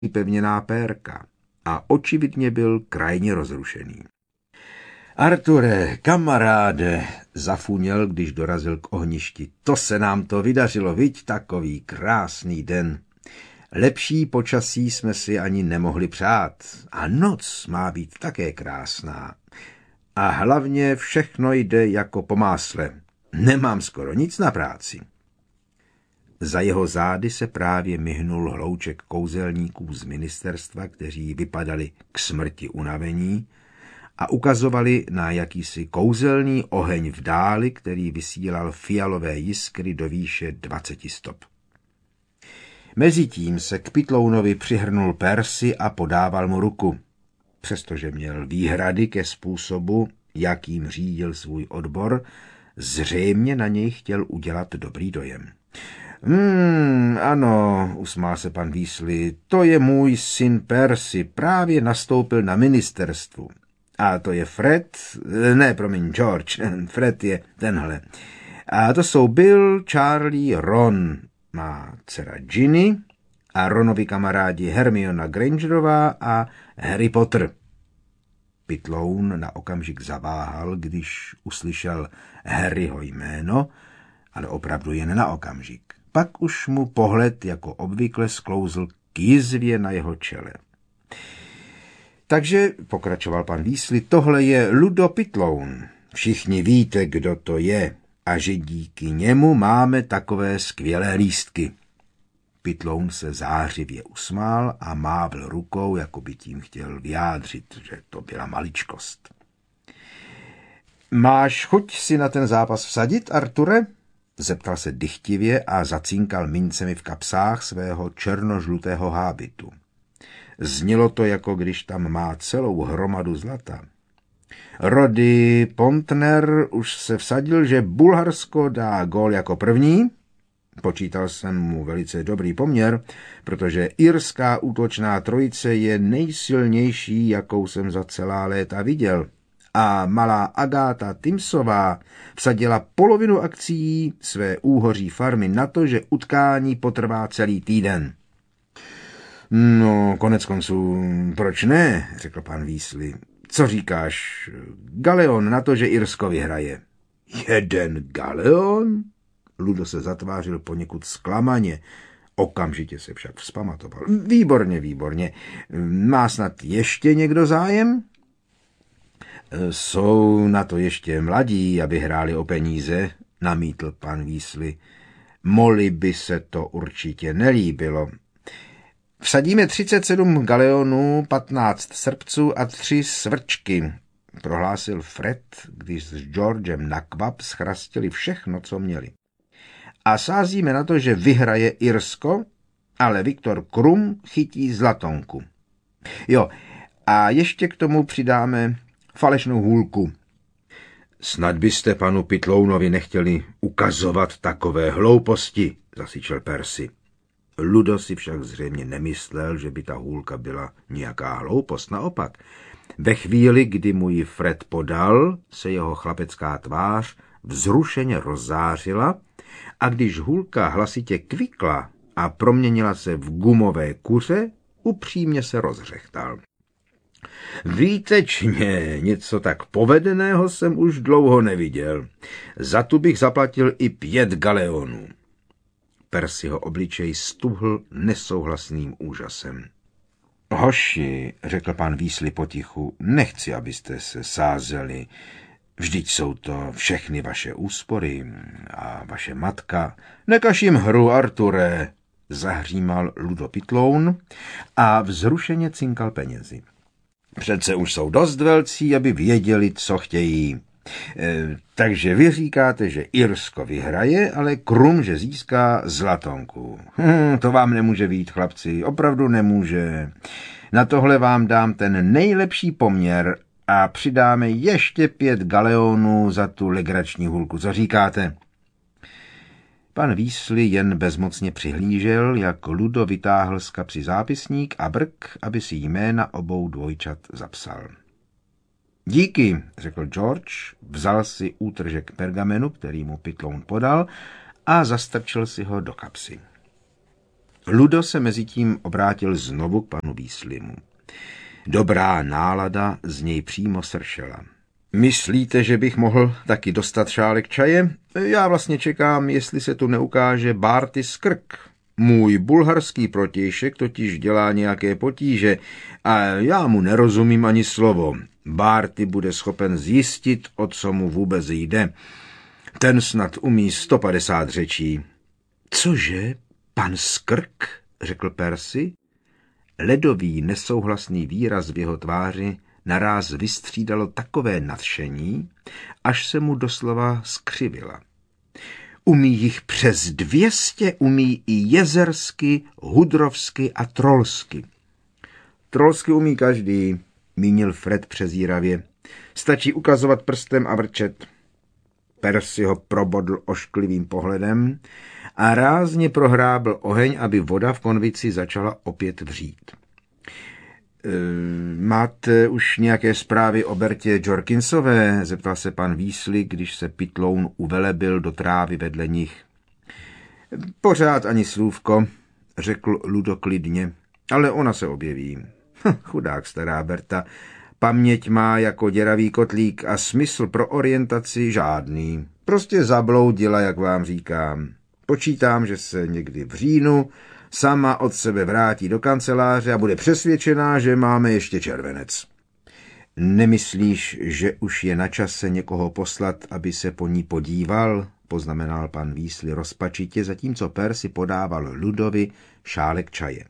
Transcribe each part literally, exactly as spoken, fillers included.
pevněná pérka a očividně byl krajně rozrušený. Arture, kamaráde, zafuněl, když dorazil k ohništi. To se nám to vydařilo, viď, takový krásný den. Lepší počasí jsme si ani nemohli přát. A noc má být také krásná. A hlavně všechno jde jako po másle. Nemám skoro nic na práci. Za jeho zády se právě myhnul hlouček kouzelníků z ministerstva, kteří vypadali k smrti unavení a ukazovali na jakýsi kouzelný oheň v dáli, který vysílal fialové jiskry do výše dvaceti stop. Mezitím se k Pitlounovi přihrnul Percy a podával mu ruku. Přestože měl výhrady ke způsobu, jakým řídil svůj odbor, zřejmě na něj chtěl udělat dobrý dojem. Hmm, ano, usmál se pan Weasley, to je můj syn Percy, právě nastoupil na ministerstvu. A to je Fred, ne, promiň, George, Fred je tenhle. A to jsou Bill, Charlie, Ron, má dcera Ginny a Ronovi kamarádi Hermiona Grangerová a Harry Potter. Pitloun na okamžik zaváhal, když uslyšel Harryho jméno, ale opravdu jen na okamžik. Pak už mu pohled jako obvykle sklouzl k jizvě na jeho čele. Takže, pokračoval pan Weasley, tohle je Ludo Pitloun. Všichni víte, kdo to je a že díky němu máme takové skvělé lístky. Pitloun se zářivě usmál a mávl rukou, jako by tím chtěl vyjádřit, že to byla maličkost. Máš chuť si na ten zápas vsadit, Arture? Zeptal se dychtivě a zacínkal mincemi v kapsách svého černožlutého hábitu. Znělo to, jako když tam má celou hromadu zlata. Roddy Pontner už se vsadil, že Bulharsko dá gól jako první. Počítal jsem mu velice dobrý poměr, protože irská útočná trojice je nejsilnější, jakou jsem za celá léta viděl. A malá Agáta Timsová vsadila polovinu akcií své úhoří farmy na to, že utkání potrvá celý týden. No, konec konců, proč ne, řekl pan Weasley. Co říkáš, Galeon na to, že Irsko vyhraje? Jeden Galeon? Ludo se zatvářil poněkud zklamaně. Okamžitě se však vzpamatoval. Výborně, výborně. Má snad ještě někdo zájem? Jsou na to ještě mladí, aby hráli o peníze, namítl pan Weasley. Molly by se to určitě nelíbilo. Vsadíme třicet sedm galeonů, patnáct srpců a tři svrčky, prohlásil Fred, když s Georgem na kvap schrastili všechno, co měli. A sázíme na to, že vyhraje Irsko, ale Viktor Krum chytí zlatonku. Jo, a ještě k tomu přidáme falešnou hůlku. Snad byste panu Pitlounovi nechtěli ukazovat takové hlouposti, zasyčel Percy. Ludo si však zřejmě nemyslel, že by ta hůlka byla nějaká hloupost. Naopak, ve chvíli, kdy mu ji Fred podal, se jeho chlapecká tvář vzrušeně rozzářila a když hůlka hlasitě kvikla a proměnila se v gumové kuře, upřímně se rozřechtal. Výtečně, něco tak povedeného jsem už dlouho neviděl. Za tu bych zaplatil i pět galeonů. Percyho obličej stuhl nesouhlasným úžasem. Hoši, řekl pan Weasley potichu, nechci, abyste se sázeli. Vždyť jsou to všechny vaše úspory a vaše matka. Nekaž jim hru, Arture, zahřímal Ludo Pitloun a vzrušeně cinkal penězi. Přece už jsou dost velcí, aby věděli, co chtějí. E, takže vy říkáte, že Irsko vyhraje, ale Krum, že získá zlatonku. Hm, to vám nemůže vyjít, chlapci, opravdu nemůže. Na tohle vám dám ten nejlepší poměr a přidáme ještě pět galeonů za tu legrační hůlku. Co říkáte? Pan Weasley jen bezmocně přihlížel, jak Ludo vytáhl z kapsy zápisník a brk, aby si jména obou dvojčat zapsal. Díky, řekl George, vzal si útržek pergamenu, který mu Pitloun podal, a zastrčil si ho do kapsy. Ludo se mezitím obrátil znovu k panu Weasleymu. Dobrá nálada z něj přímo sršela. Myslíte, že bych mohl taky dostat šálek čaje? Já vlastně čekám, jestli se tu neukáže Barty Skrk. Můj bulharský protějšek totiž dělá nějaké potíže a já mu nerozumím ani slovo. Barty bude schopen zjistit, o co mu vůbec jde. Ten snad umí sto padesát řečí. Cože, pan Skrk? Řekl Percy. Ledový nesouhlasný výraz v jeho tváři naráz vystřídalo takové nadšení, až se mu doslova skřivila. Umí jich přes dvěstě, umí i jezersky, hudrovsky a trolsky. Trolsky umí každý, mínil Fred přezíravě. Stačí ukazovat prstem a vrčet. Percy ho probodl ošklivým pohledem a rázně prohrábl oheň, aby voda v konvici začala opět vřít. E, máte už nějaké zprávy o Bertě Jorkinsové? Zeptal se pan Weasley, když se Pitloun uvelebil do trávy vedle nich. Pořád ani slůvko, řekl Ludo klidně, ale ona se objeví. Hm, chudák stará Berta. Paměť má jako děravý kotlík a smysl pro orientaci žádný. Prostě zabloudila, jak vám říkám. Počítám, že se někdy v říjnu sama od sebe vrátí do kanceláře a bude přesvědčená, že máme ještě červenec. Nemyslíš, že už je na čase někoho poslat, aby se po ní podíval? Poznamenal pan Weasley rozpačitě, zatímco Percy podával Ludovi šálek čaje.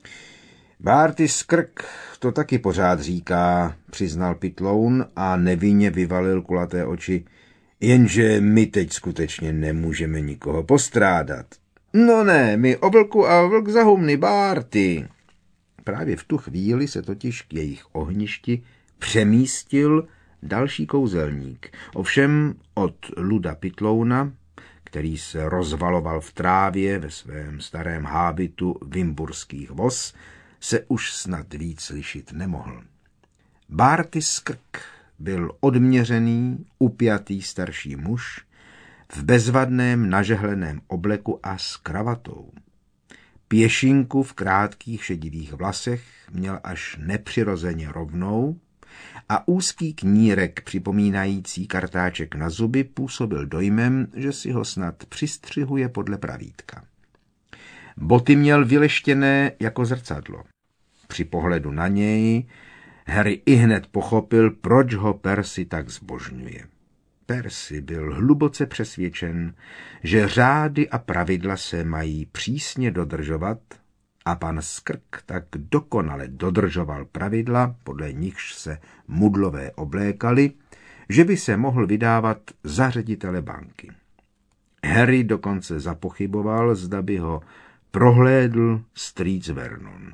Barty Skrk to taky pořád říká, přiznal Pitloun a nevinně vyvalil kulaté oči. Jenže my teď skutečně nemůžeme nikoho postrádat. No ne, my o vlku a vlk za humny, Barty. Právě v tu chvíli se totiž k jejich ohništi přemístil další kouzelník. Ovšem od Luda Pitlouna, který se rozvaloval v trávě ve svém starém hábitu vimburských vos, se už snad víc slyšet nemohl. Barty Skrk byl odměřený, upjatý starší muž v bezvadném nažehleném obleku a s kravatou. Pěšinku v krátkých šedivých vlasech měl až nepřirozeně rovnou a úzký knírek připomínající kartáček na zuby působil dojmem, že si ho snad přistřihuje podle pravítka. Boty měl vyleštěné jako zrcadlo. Při pohledu na něj Harry ihned pochopil, proč ho Percy tak zbožňuje. Percy byl hluboce přesvědčen, že řády a pravidla se mají přísně dodržovat a pan Skrk tak dokonale dodržoval pravidla, podle nichž se mudlové oblékali, že by se mohl vydávat za ředitele banky. Harry dokonce zapochyboval, zda by ho prohlédl strýc Vernon.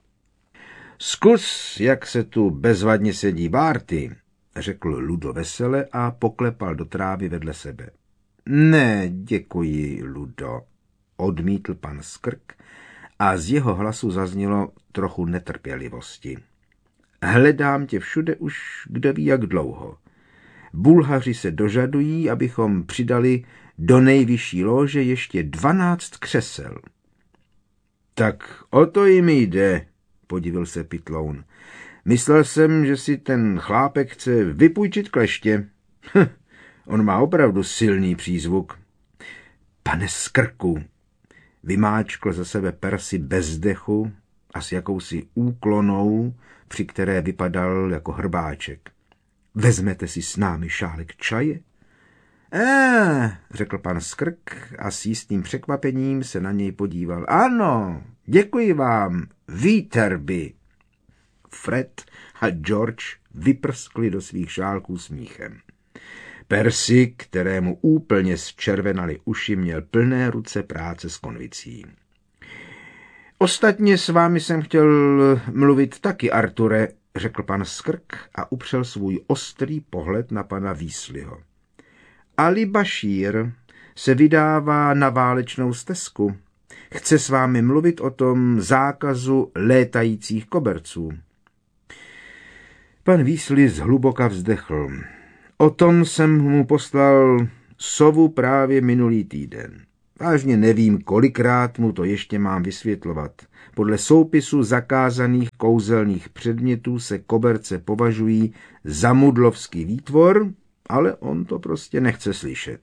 Zkus, jak se tu bezvadně sedí Barty, řekl Ludo vesele a poklepal do trávy vedle sebe. Ne, děkuji, Ludo, odmítl pan Skrk a z jeho hlasu zaznělo trochu netrpělivosti. Hledám tě všude už kdo ví jak dlouho. Bulhaři se dožadují, abychom přidali do nejvyšší lóže ještě dvanáct křesel. Tak o to jim jde, podivil se Pitloun. Myslel jsem, že si ten chlápek chce vypůjčit kleště. Hm, on má opravdu silný přízvuk. Pane Skrku, vymáčkl za sebe Percy bez dechu a s jakousi úklonou, při které vypadal jako hrbáček. Vezmete si s námi šálek čaje? Eh, řekl pan Skrk a s jistým překvapením se na něj podíval. Ano, děkuji vám, Víterby. Fred a George vyprskli do svých šálků smíchem. Percy, kterému úplně zčervenaly uši, měl plné ruce práce s konvicí. Ostatně s vámi jsem chtěl mluvit taky, Arture, řekl pan Skrk a upřel svůj ostrý pohled na pana Weasleyho. Ali Bashir se vydává na válečnou stezku. Chce s vámi mluvit o tom zákazu létajících koberců. Pan Weasley zhluboka vzdechl. O tom jsem mu poslal sovu právě minulý týden. Vážně nevím, kolikrát mu to ještě mám vysvětlovat. Podle soupisu zakázaných kouzelných předmětů se koberce považují za mudlovský výtvor, ale on to prostě nechce slyšet.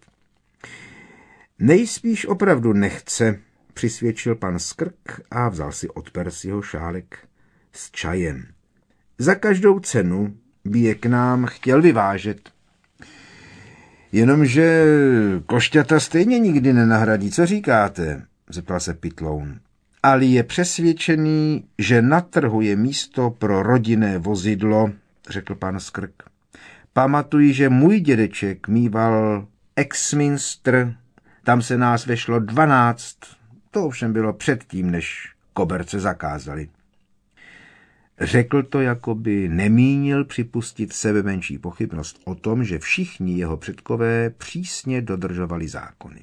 Nejspíš opravdu nechce, přisvědčil pan Skrk a vzal si od Percyho šálek s čajem. Za každou cenu by je k nám chtěl vyvážet. Jenomže košťata stejně nikdy nenahradí, co říkáte? Zeptal se Pitloun. Ale je přesvědčený, že na trhu je místo pro rodinné vozidlo, řekl pan Skrk. Pamatuji, že můj dědeček mýval Exminster, tam se nás vešlo dvanáct, to ovšem bylo předtím, než koberce zakázali. Řekl to, jako by nemínil připustit sebe menší pochybnost o tom, že všichni jeho předkové přísně dodržovali zákony.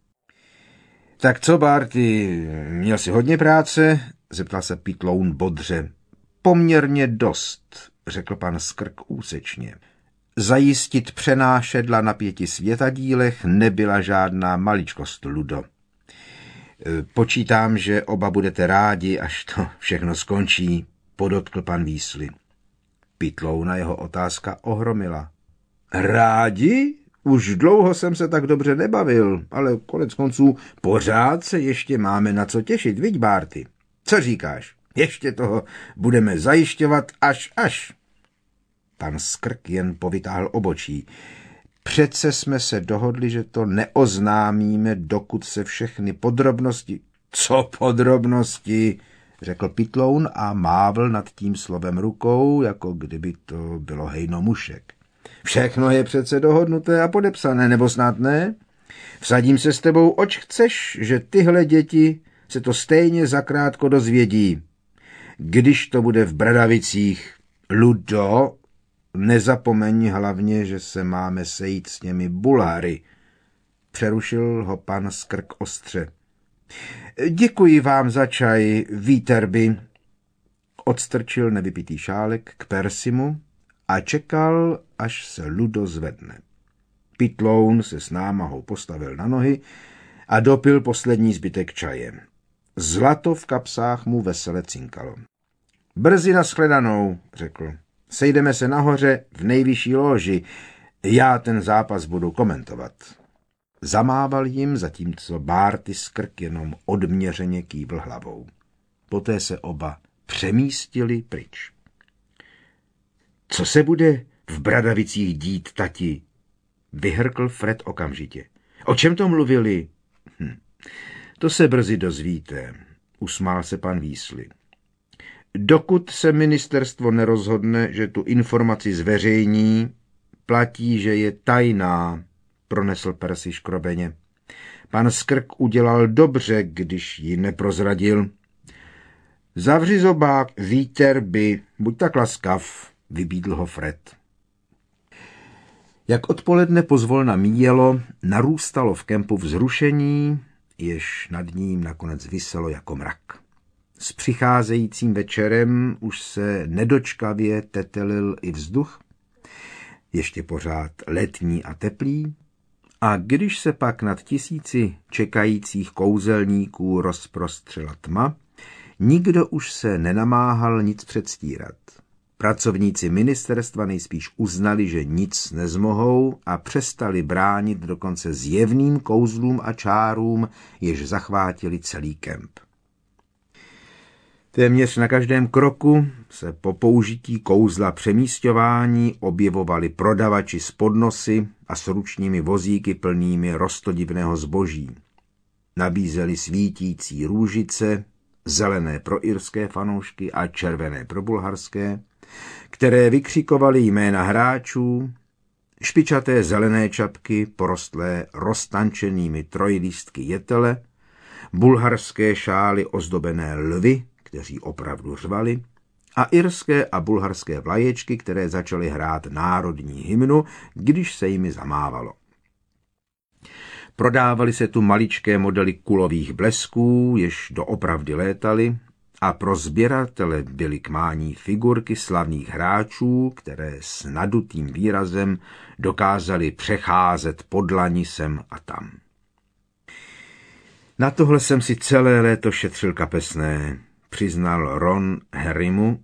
Tak co, Barty, měl jsi hodně práce? Zeptal se Pitloun bodře. Poměrně dost, řekl pan Skrk úsečně. Zajistit přenášedla na pěti světadílech nebyla žádná maličkost, Ludo. Počítám, že oba budete rádi, až to všechno skončí, podotkl pan Weasley. Pitlouna jeho otázka ohromila. Rádi? Už dlouho jsem se tak dobře nebavil, ale konec konců pořád se ještě máme na co těšit, viď, Barty? Co říkáš? Ještě toho budeme zajišťovat až až. Pan Skrk jen povytáhl obočí. Přece jsme se dohodli, že to neoznámíme, dokud se všechny podrobnosti... Co podrobnosti? Řekl Pitloun a mávl nad tím slovem rukou, jako kdyby to bylo hejno mušek. Všechno je přece dohodnuté a podepsané, nebo snad ne? Vsadím se s tebou, oč chceš, že tyhle děti se to stejně zakrátko dozvědí. Když to bude v Bradavicích, Ludo, nezapomeň hlavně, že se máme sejít s těmi Bulhary. Přerušil ho pan Skrk ostře. Děkuji vám za čaj, Víterby. Odstrčil nevypitý šálek k Persimu a čekal, až se Ludo zvedne. Pitloun se s námahou postavil na nohy a dopil poslední zbytek čaje. Zlato v kapsách mu vesele cinkalo. Brzy nashledanou, řekl. Sejdeme se nahoře v nejvyšší loži. Já ten zápas budu komentovat. Zamával jim, zatímco Barty Skrk jenom odměřeně kývl hlavou. Poté se oba přemístili pryč. Co se bude v Bradavicích dít, tati? Vyhrkl Fred okamžitě. O čem to mluvili? Hm. To se brzy dozvíte, usmál se pan Weasley. Dokud se ministerstvo nerozhodne, že tu informaci zveřejní, platí, že je tajná, pronesl Percy škrobeně. Pan Skrk udělal dobře, když ji neprozradil. Zavři zobák, Víterby, buď tak laskav, vybídl ho Fred. Jak odpoledne pozvolna míjelo, narůstalo v kempu vzrušení, jež nad ním nakonec viselo jako mrak. S přicházejícím večerem už se nedočkavě tetelil i vzduch, ještě pořád letní a teplý, a když se pak nad tisíci čekajících kouzelníků rozprostřela tma, nikdo už se nenamáhal nic předstírat. Pracovníci ministerstva nejspíš uznali, že nic nezmohou a přestali bránit dokonce zjevným kouzlům a čárům, jež zachvátili celý kemp. Téměř na každém kroku se po použití kouzla přemísťování objevovali prodavači s podnosy a s ručními vozíky plnými roztodivného zboží. Nabízeli svítící růžice, zelené pro irské fanoušky a červené pro bulharské, které vykřikovaly jména hráčů, špičaté zelené čapky porostlé roztančenými trojlístky jetele, bulharské šály ozdobené lvy, kteří opravdu řvali, a irské a bulharské vlaječky, které začaly hrát národní hymnu, když se jimi zamávalo. Prodávaly se tu maličké modely kulových blesků, jež doopravdy létaly, a pro sběratele byly k mání figurky slavných hráčů, které s nadutým výrazem dokázaly přecházet po dlani sem a tam. Na tohle jsem si celé léto šetřil kapesné, přiznal Ron Harrymu,